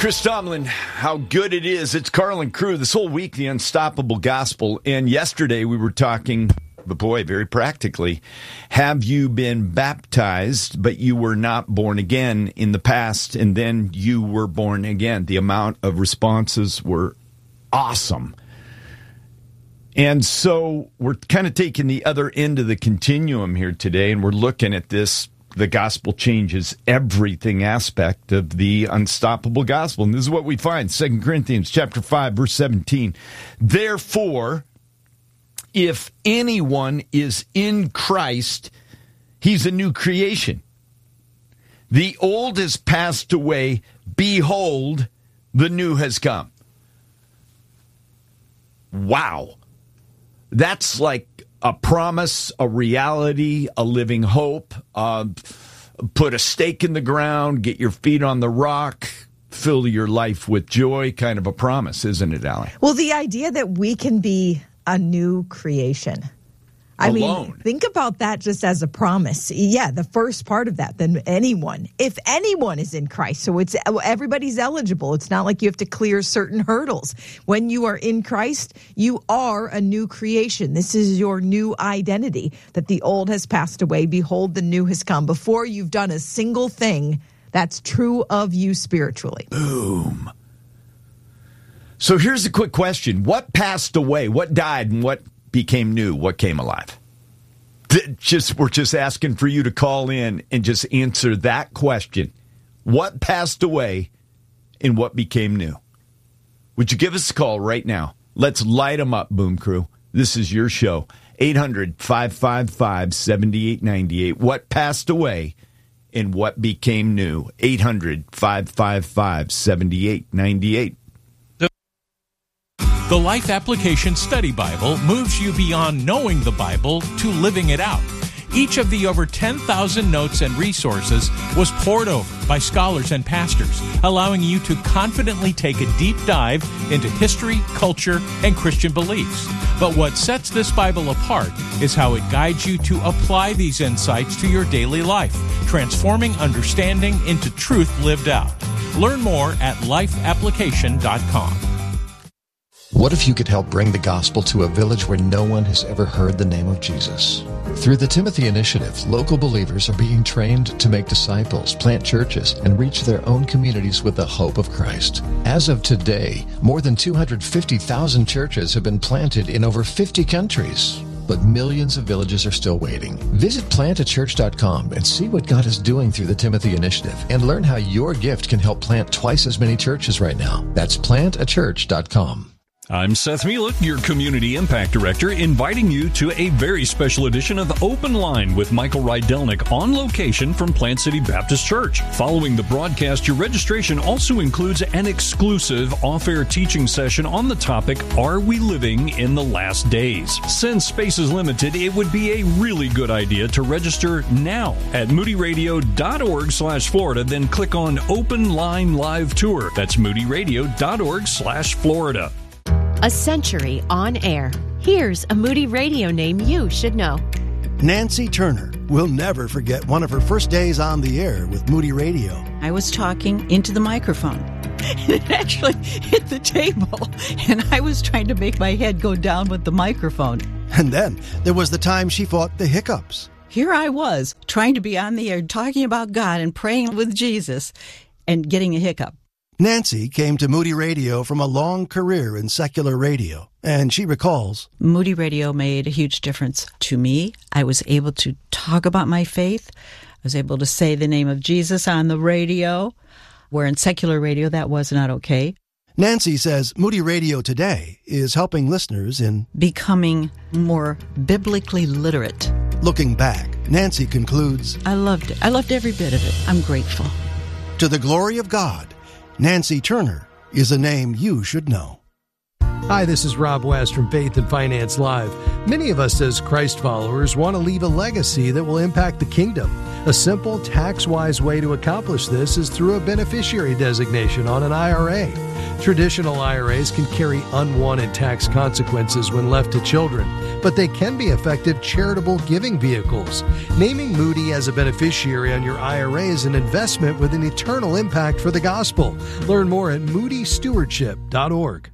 Chris Tomlin, how good it is. It's Carlin Crew. This whole week, the Unstoppable Gospel. And yesterday we were talking, but boy, very practically, have you been baptized, but you were not born again in the past, and then you were born again? The amount of responses were awesome. And so we're kind of taking the other end of the continuum here today, and we're looking at this. The gospel changes everything aspect of the unstoppable gospel. And this is what we find. 2 Corinthians chapter 5, verse 17. Therefore, if anyone is in Christ, he's a new creation. The old has passed away. Behold, the new has come. Wow. That's like a promise, a reality, a living hope. Put a stake in the ground, get your feet on the rock, fill your life with joy, kind of a promise, isn't it, Allie? Well, the idea that we can be a new creation. I mean, think about that just as a promise. Yeah, the first part of that, then anyone, if anyone is in Christ, so it's everybody's eligible. It's not like you have to clear certain hurdles. When you are in Christ, you are a new creation. This is your new identity, that the old has passed away. Behold, the new has come. Before you've done a single thing that's true of you spiritually. Boom. So here's a quick question. What passed away? What died and what became new? What came alive? We're just asking for you to call in and just answer that question. What passed away and what became new? Would you give us a call right now? Let's light them up, Boom Crew. This is your show. 800-555-7898. What passed away and what became new? 800-555-7898. The Life Application Study Bible moves you beyond knowing the Bible to living it out. Each of the over 10,000 notes and resources was poured over by scholars and pastors, allowing you to confidently take a deep dive into history, culture, and Christian beliefs. But what sets this Bible apart is how it guides you to apply these insights to your daily life, transforming understanding into truth lived out. Learn more at lifeapplication.com. What if you could help bring the gospel to a village where no one has ever heard the name of Jesus? Through the Timothy Initiative, local believers are being trained to make disciples, plant churches, and reach their own communities with the hope of Christ. As of today, more than 250,000 churches have been planted in over 50 countries. But millions of villages are still waiting. Visit plantachurch.com and see what God is doing through the Timothy Initiative and learn how your gift can help plant twice as many churches right now. That's plantachurch.com. I'm Seth Mielek, your Community Impact Director, inviting you to a very special edition of Open Line with Michael Rydelnik on location from Plant City Baptist Church. Following the broadcast, your registration also includes an exclusive off-air teaching session on the topic, Are We Living in the Last Days? Since space is limited, it would be a really good idea to register now at moodyradio.org/Florida, then click on Open Line Live Tour. That's moodyradio.org/Florida. A century on air. Here's a Moody Radio name you should know. Nancy Turner will never forget one of her first days on the air with Moody Radio. I was talking into the microphone. It actually hit the table, and I was trying to make my head go down with the microphone. And then there was the time she fought the hiccups. Here I was, trying to be on the air, talking about God and praying with Jesus, and getting a hiccup. Nancy came to Moody Radio from a long career in secular radio, and she recalls, Moody Radio made a huge difference to me. I was able to talk about my faith. I was able to say the name of Jesus on the radio, where in secular radio that was not okay. Nancy says Moody Radio today is helping listeners in becoming more biblically literate. Looking back, Nancy concludes, I loved it. I loved every bit of it. I'm grateful. To the glory of God, Nancy Turner is a name you should know. Hi, this is Rob West from Faith and Finance Live. Many of us as Christ followers want to leave a legacy that will impact the kingdom. A simple, tax-wise way to accomplish this is through a beneficiary designation on an IRA. Traditional IRAs can carry unwanted tax consequences when left to children. but they can be effective charitable giving vehicles. Naming Moody as a beneficiary on your IRA is an investment with an eternal impact for the gospel. Learn more at moodystewardship.org.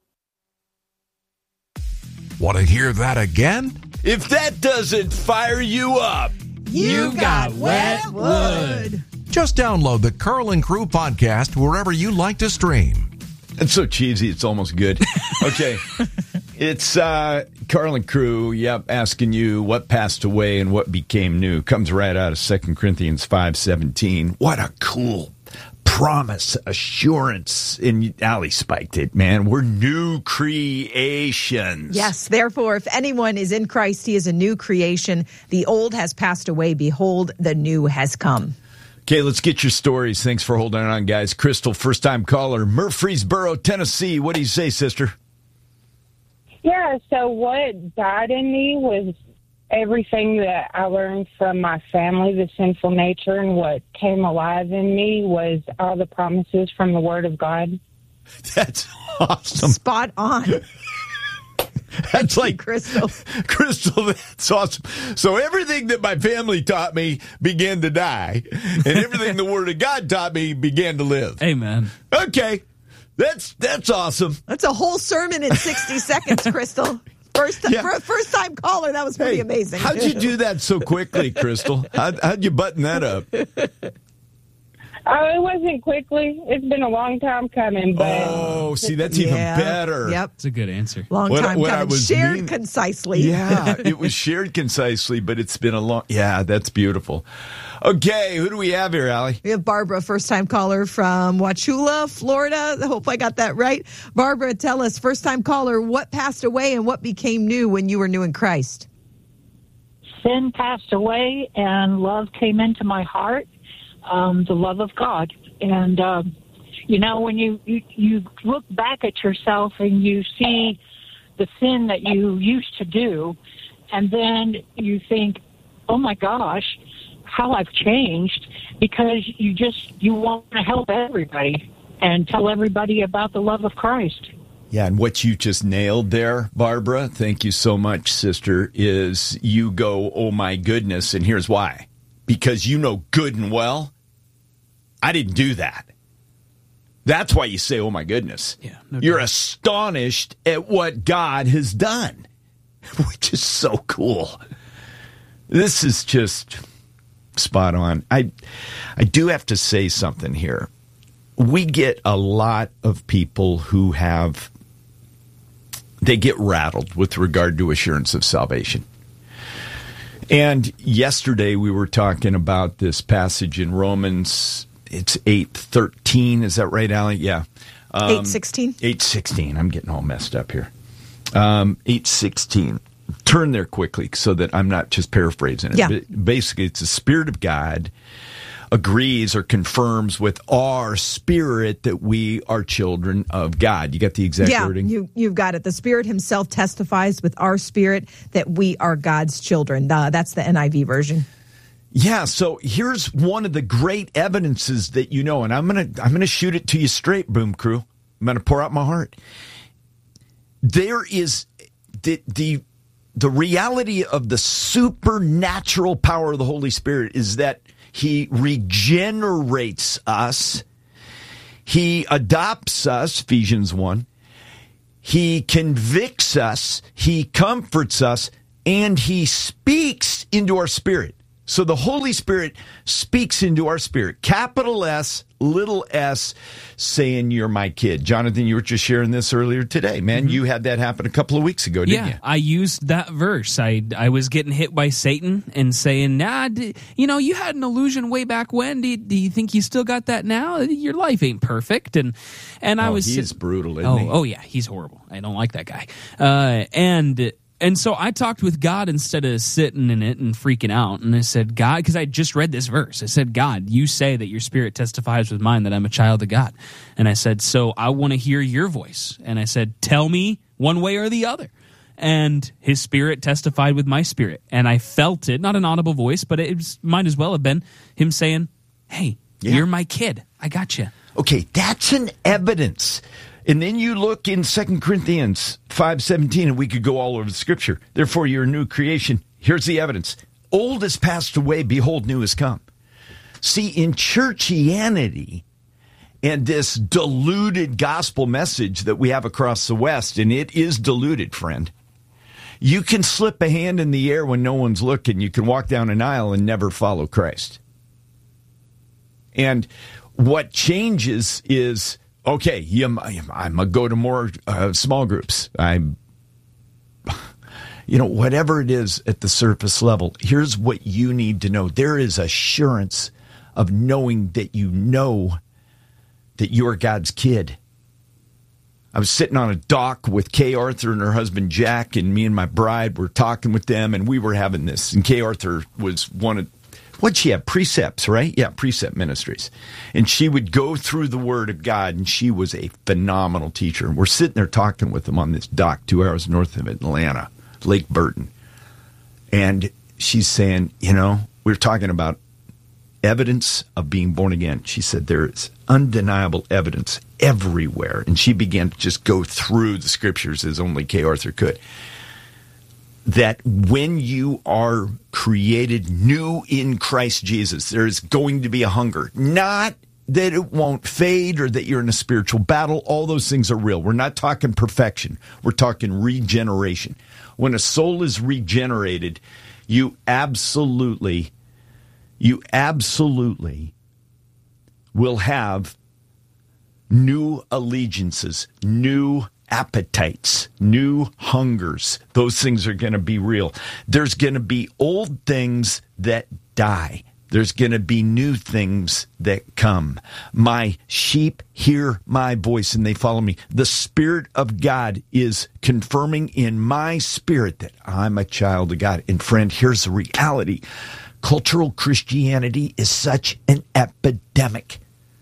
Want to hear that again? If that doesn't fire you up, you got wet wood. Just download the Carl and Crew podcast wherever you like to stream. It's so cheesy, it's almost good. Okay. It's Carl and Crew, asking you what passed away and what became new. Comes right out of 2 Corinthians 5:17. What a cool promise, assurance. And Allie spiked it, man. We're new creations. Yes, therefore, if anyone is in Christ, he is a new creation. The old has passed away. Behold, the new has come. Okay, let's get your stories. Thanks for holding on, guys. Crystal, first-time caller, Murfreesboro, Tennessee. What do you say, sister? Yeah, so what died in me was everything that I learned from my family, the sinful nature, and what came alive in me was all the promises from the Word of God. That's awesome. Spot on. That's like Crystal, that's awesome. So everything that my family taught me began to die, and everything the Word of God taught me began to live. Amen. Okay, that's awesome. That's a whole sermon in 60 seconds, Crystal. For a first-time caller, that was pretty amazing. How'd you do that so quickly, Crystal? How'd you button that up? It wasn't quickly. It's been a long time coming. But see, that's even better. Yep. That's a good answer. Long time coming. Shared concisely. Yeah, it was shared concisely, but it's been a long... Yeah, that's beautiful. Okay, who do we have here, Allie? We have Barbara, first-time caller from Wauchula, Florida. I hope I got that right. Barbara, tell us, first-time caller, what passed away and what became new when you were new in Christ? Sin passed away and love came into my heart. The love of God. And, when you look back at yourself and you see the sin that you used to do, and then you think, oh my gosh, how I've changed, because you want to help everybody and tell everybody about the love of Christ. Yeah, and what you just nailed there, Barbara, thank you so much, sister, is you go, oh my goodness, and here's why. Because you know good and well, I didn't do that. That's why you say, oh my goodness. Yeah, You're astonished at what God has done, which is so cool. This is just spot on. I do have to say something here. We get a lot of people who they get rattled with regard to assurance of salvation. And yesterday we were talking about this passage in Romans. It's 8:13. Is that right, Allie? Yeah. 8:16. 8:16. I'm getting all messed up here. 8:16. Turn there quickly so that I'm not just paraphrasing it. Yeah. But basically, it's the Spirit of God agrees or confirms with our spirit that we are children of God. You got the exact wording? You've got it. The Spirit himself testifies with our spirit that we are God's children. That's the NIV version. Yeah, so here's one of the great evidences that you know, and I'm gonna shoot it to you straight, Boom Crew. I'm gonna pour out my heart. There is the reality of the supernatural power of the Holy Spirit is that He regenerates us. He adopts us, Ephesians 1. He convicts us. He comforts us. And He speaks into our spirit. So the Holy Spirit speaks into our spirit. Capital S, little s, saying you're my kid. Jonathan, you were just sharing this earlier today. Man, you had that happen a couple of weeks ago, didn't you? Yeah, I used that verse. I was getting hit by Satan and saying, you had an illusion way back when. Do you think you still got that now? Your life ain't perfect. And I was... He's brutal, isn't he? Oh, yeah, he's horrible. I don't like that guy. And so I talked with God instead of sitting in it and freaking out. And I said, God, because I just read this verse. I said, God, you say that your spirit testifies with mine that I'm a child of God. And I said, so I want to hear your voice. And I said, tell me one way or the other. And his spirit testified with my spirit. And I felt it, not an audible voice, but it might as well have been him saying, hey, you're my kid. I got you. Okay, that's an evidence. And then you look in 2 Corinthians 5:17, and we could go all over the Scripture. Therefore, you're a new creation. Here's the evidence. Old has passed away, behold, new has come. See, in churchianity and this diluted gospel message that we have across the West, and it is diluted, friend, you can slip a hand in the air when no one's looking. You can walk down an aisle and never follow Christ. And what changes is, okay, I'm going to go to more small groups. Whatever it is at the surface level, here's what you need to know. There is assurance of knowing that you know that you're God's kid. I was sitting on a dock with Kay Arthur and her husband Jack, and me and my bride were talking with them, and we were having this. And Kay Arthur was one of, what'd she have? Precepts, right? Yeah, Precept Ministries. And she would go through the Word of God, and she was a phenomenal teacher. And we're sitting there talking with them on this dock 2 hours north of Atlanta, Lake Burton. And she's saying, we were talking about evidence of being born again. She said there is undeniable evidence everywhere. And she began to just go through the Scriptures as only Kay Arthur could. That when you are created new in Christ Jesus, there is going to be a hunger. Not that it won't fade or that you're in a spiritual battle. All those things are real. We're not talking perfection. We're talking regeneration. When a soul is regenerated, you absolutely will have new allegiances, new appetites, new hungers. Those things are going to be real. There's going to be old things that die. There's going to be new things that come. My sheep hear my voice and they follow me. The Spirit of God is confirming in my spirit that I'm a child of God. And friend, here's the reality. Cultural Christianity is such an epidemic.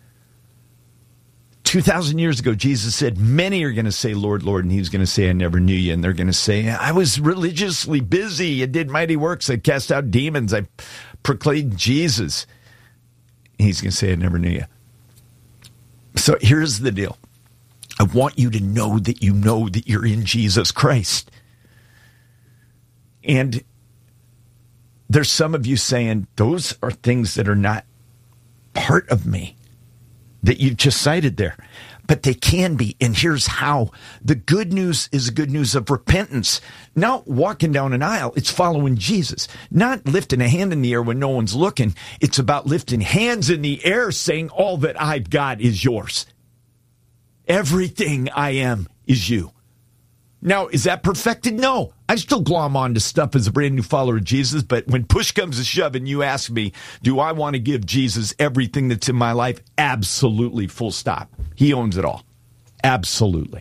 2,000 years ago, Jesus said, many are going to say, Lord, Lord, and he's going to say, I never knew you. And they're going to say, I was religiously busy. I did mighty works. I cast out demons. I proclaimed Jesus. And he's going to say, I never knew you. So here's the deal. I want you to know that you know that you're in Jesus Christ. And there's some of you saying, those are things that are not part of me that you've just cited there. But they can be, and here's how. The good news is the good news of repentance. Not walking down an aisle, it's following Jesus. Not lifting a hand in the air when no one's looking. It's about lifting hands in the air saying, all that I've got is yours. Everything I am is you. Now, is that perfected? No. I still glom on to stuff as a brand new follower of Jesus, but when push comes to shove and you ask me, do I want to give Jesus everything that's in my life? Absolutely, full stop. He owns it all. Absolutely.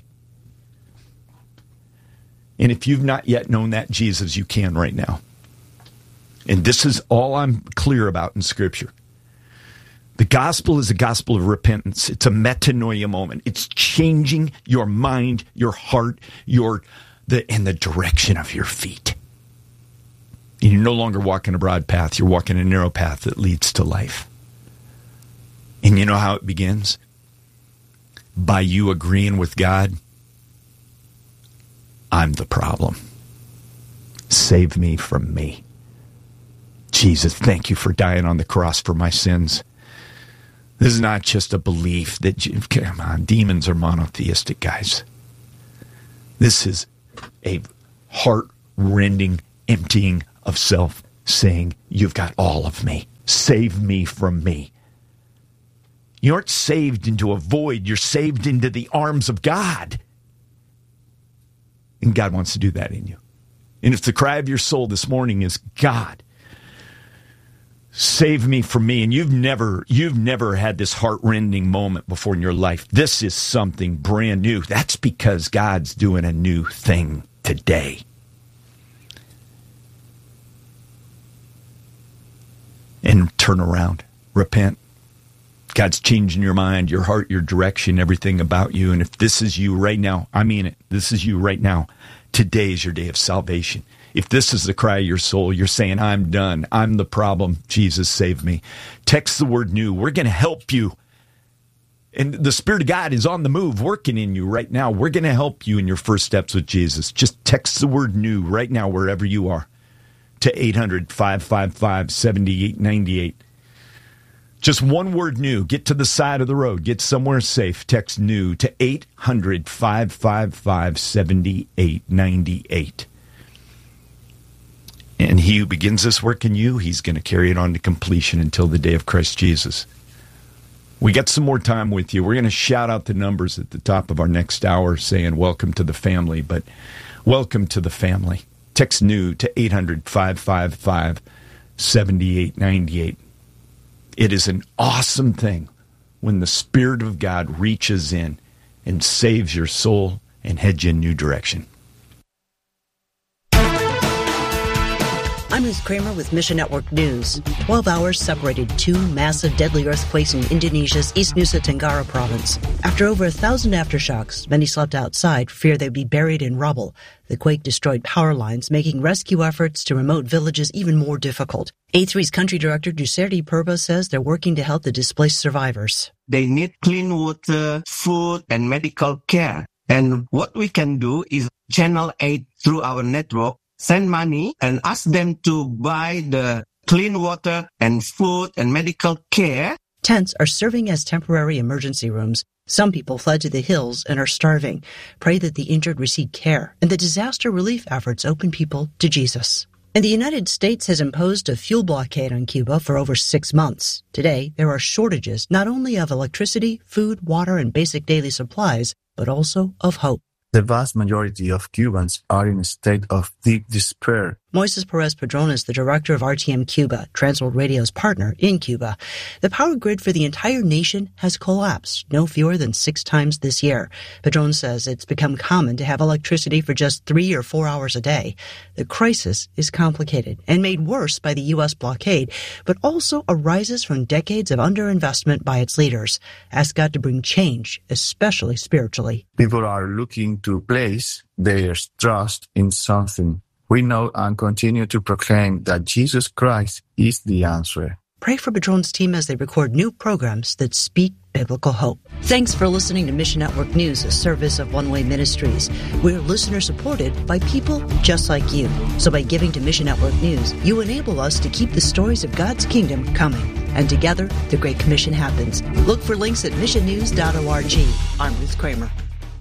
And if you've not yet known that Jesus, you can right now. And this is all I'm clear about in Scripture. The gospel is a gospel of repentance. It's a metanoia moment. It's changing your mind, your heart, and the direction of your feet. And you're no longer walking a broad path. You're walking a narrow path that leads to life. And you know how it begins? By you agreeing with God, I'm the problem. Save me from me. Jesus, thank you for dying on the cross for my sins. This is not just a belief that, come on, demons are monotheistic, guys. This is a heart-rending emptying of self, saying, you've got all of me. Save me from me. You aren't saved into a void. You're saved into the arms of God. And God wants to do that in you. And if the cry of your soul this morning is, God, save me from me, and you've never had this heart-rending moment before in your life, this is something brand new. That's because God's doing a new thing today. And turn around. Repent. God's changing your mind, your heart, your direction, everything about you. And if this is you right now, I mean it, this is you right now, today is your day of salvation. If this is the cry of your soul, you're saying, I'm done. I'm the problem. Jesus, save me. Text the word new. We're going to help you And the Spirit of God is on the move, working in you right now. We're going to help you in your first steps with Jesus. Just text the word new right now, wherever you are, to 800-555-7898. Just one word new. Get to the side of the road. Get somewhere safe. Text new to 800-555-7898. And he who begins this work in you, he's going to carry it on to completion until the day of Christ Jesus. We got some more time with you. We're going to shout out the numbers at the top of our next hour saying welcome to the family, but welcome to the family. Text new to 800-555-7898. It is an awesome thing when the Spirit of God reaches in and saves your soul and heads you in a new direction. I'm Ruth Kramer with Mission Network News. 12 hours separated two massive deadly earthquakes in Indonesia's East Nusa Tenggara province. After over 1,000 aftershocks, many slept outside for fear they'd be buried in rubble. The quake destroyed power lines, making rescue efforts to remote villages even more difficult. A3's country director, Duseri Purba, says they're working to help the displaced survivors. They need clean water, food, and medical care. And what we can do is channel aid through our network, send money, and ask them to buy the clean water and food and medical care. Tents are serving as temporary emergency rooms. Some people fled to the hills and are starving. Pray that the injured receive care, and the disaster relief efforts open people to Jesus. And the United States has imposed a fuel blockade on Cuba for over 6 months. Today, there are shortages not only of electricity, food, water, and basic daily supplies, but also of hope. The vast majority of Cubans are in a state of deep despair. Moises Perez-Padron is the director of RTM Cuba, Transworld Radio's partner in Cuba. The power grid for the entire nation has collapsed, no fewer than 6 times this year. Padron says it's become common to have electricity for just 3 or 4 hours a day. The crisis is complicated and made worse by the U.S. blockade, but also arises from decades of underinvestment by its leaders. Ask God to bring change, especially spiritually. People are looking to place their trust in something. We know and continue to proclaim that Jesus Christ is the answer. Pray for Padron's team as they record new programs that speak biblical hope. Thanks for listening to Mission Network News, a service of One Way Ministries. We're listener-supported by people just like you. So by giving to Mission Network News, you enable us to keep the stories of God's kingdom coming. And together, the Great Commission happens. Look for links at missionnews.org. I'm Ruth Kramer.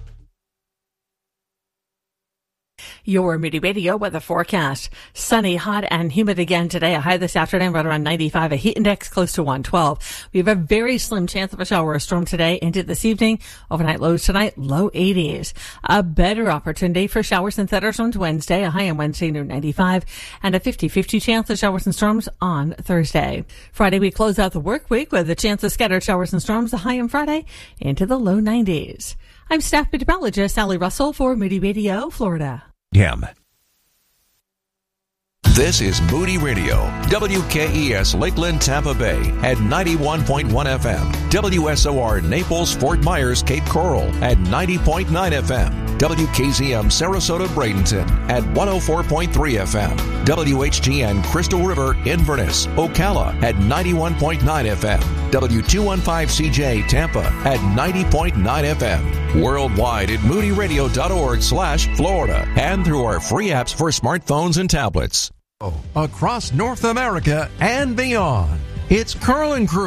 Your Moody Radio weather forecast. Sunny, hot, and humid again today. A high this afternoon right around 95. A heat index close to 112. We have a very slim chance of a shower or storm today into this evening. Overnight lows tonight, low 80s. A better opportunity for showers and thunderstorms Wednesday. A high on Wednesday near 95. And a 50-50 chance of showers and storms on Thursday. Friday, we close out the work week with a chance of scattered showers and storms. A high on Friday into the low 90s. I'm staff meteorologist Sally Russell for Moody Radio, Florida. This is Moody Radio, WKES Lakeland, Tampa Bay at 91.1 FM, WSOR Naples, Fort Myers, Cape Coral at 90.9 FM, WKZM Sarasota, Bradenton at 104.3 FM, WHGN Crystal River, Inverness, Ocala at 91.9 FM, W215CJ Tampa at 90.9 FM, worldwide at moodyradio.org/Florida, and through our free apps for smartphones and tablets. Across North America and beyond, it's Carl and Crew.